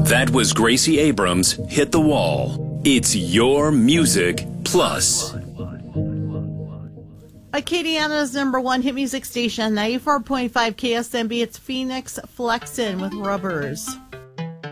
That was Gracie Abrams' Hit the Wall. It's your music plus. Acadiana's #1 hit music station, 94.5 KSMB. It's Phoenix Flexin' with Rubbers.